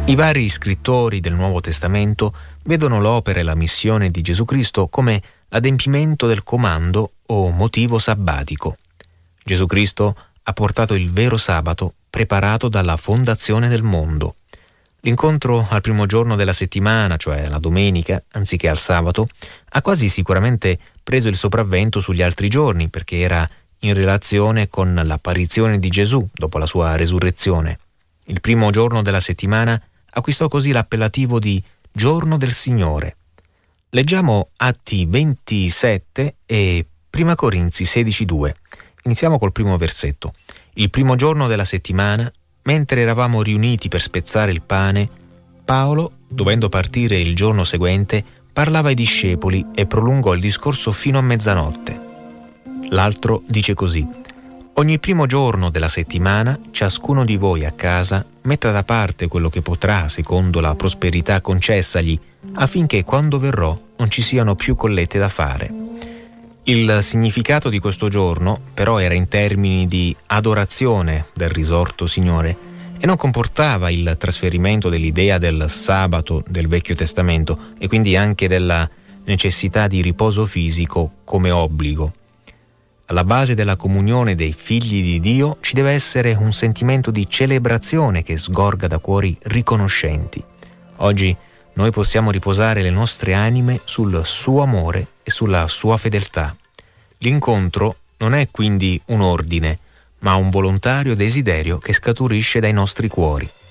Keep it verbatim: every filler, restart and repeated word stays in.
I vari scrittori del Nuovo Testamento vedono l'opera e la missione di Gesù Cristo come l'adempimento del comando o motivo sabbatico. Gesù Cristo ha portato il vero sabato preparato dalla fondazione del mondo. L'incontro al primo giorno della settimana, cioè la domenica, anziché al sabato, ha quasi sicuramente preso il sopravvento sugli altri giorni perché era in relazione con l'apparizione di Gesù dopo la sua resurrezione. Il primo giorno della settimana acquistò così l'appellativo di Giorno del Signore. Leggiamo Atti ventisette e Prima Corinzi sedici due. Iniziamo col primo versetto. Il primo giorno della settimana, mentre eravamo riuniti per spezzare il pane, Paolo, dovendo partire il giorno seguente, parlava ai discepoli e prolungò il discorso fino a mezzanotte. L'altro dice così: ogni primo giorno della settimana, ciascuno di voi a casa metta da parte quello che potrà secondo la prosperità concessagli, affinché quando verrò non ci siano più collette da fare. Il significato di questo giorno però era in termini di adorazione del risorto Signore e non comportava il trasferimento dell'idea del sabato del Vecchio Testamento e quindi anche della necessità di riposo fisico come obbligo. Alla base della comunione dei figli di Dio ci deve essere un sentimento di celebrazione che sgorga da cuori riconoscenti. Oggi noi possiamo riposare le nostre anime sul suo amore e sulla sua fedeltà. L'incontro non è quindi un ordine, ma un volontario desiderio che scaturisce dai nostri cuori.